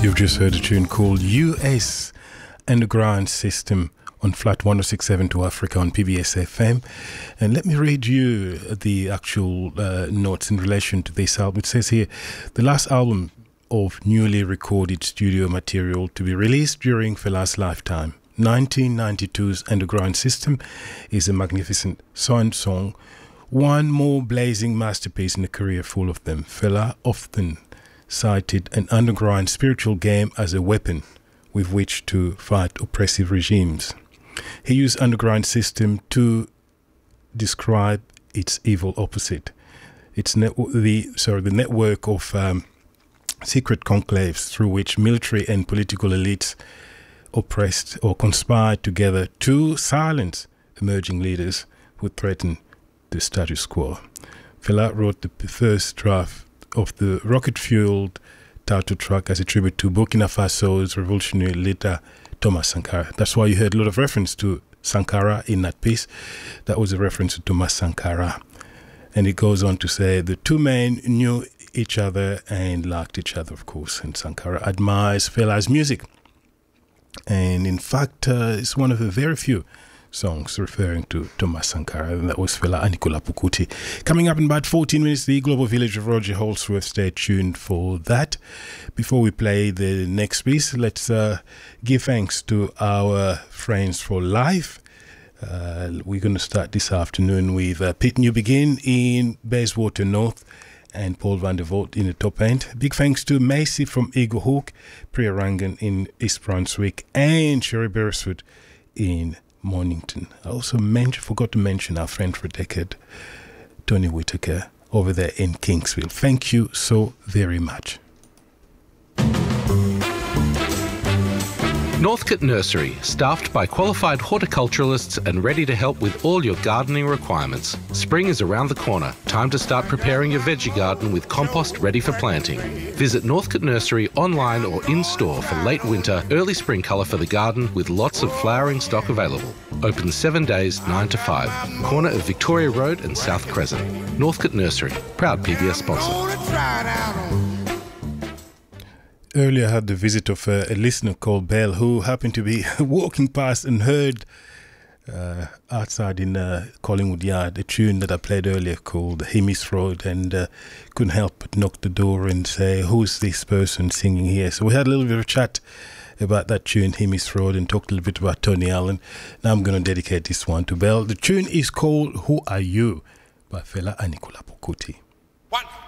You've just heard a tune called US Underground System on Flat 106.7 to Africa on PBS FM. And let me read you the actual notes in relation to this album. It says here, the last album of newly recorded studio material to be released during Fela's lifetime. 1992's Underground System is a magnificent song, one more blazing masterpiece in a career full of them. Fela often cited an underground spiritual game as a weapon with which to fight oppressive regimes. He used Underground System to describe its evil opposite. It's the network of secret conclaves through which military and political elites oppressed or conspired together to silence emerging leaders who threaten the status quo. Fela wrote the first draft of the rocket-fueled title track as a tribute to Burkina Faso's revolutionary leader Thomas Sankara. That's why you heard a lot of reference to Sankara in that piece. That was a reference to Thomas Sankara. And it goes on to say the two men knew each other and liked each other, of course, and Sankara admires Fela's music. And in fact, it's one of the very few songs referring to Thomas Sankara, and that was Fela Anikulapo Kuti. Coming up in about 14 minutes, the Global Village of Roger Holsworth. Stay tuned for that. Before we play the next piece, let's give thanks to our friends for life. We're going to start this afternoon with Pete Newbegin in Bayswater North and Paul van der Voort in the top end. Big thanks to Macy from Eagle Hawk, Priya Rangan in East Brunswick, and Sherry Beresford in Mornington. I also forgot to mention our friend for a decade, Tony Whitaker, over there in Kingsville. Thank you so very much. Northcote Nursery, staffed by qualified horticulturalists and ready to help with all your gardening requirements. Spring is around the corner. Time to start preparing your veggie garden with compost ready for planting. Visit Northcote Nursery online or in-store for late winter, early spring colour for the garden with lots of flowering stock available. Open 7 days, 9 to 5. Corner of Victoria Road and South Crescent. Northcote Nursery, proud PBS sponsor. Earlier I had the visit of a listener called Belle who happened to be walking past and heard outside in Collingwood Yard a tune that I played earlier called Hemis Road, and couldn't help but knock the door and say, who's this person singing here? So we had a little bit of a chat about that tune, Hemis Road, and talked a little bit about Tony Allen. Now I'm going to dedicate this one to Belle. The tune is called Who Are You by Fela Anikulapo Kuti. 1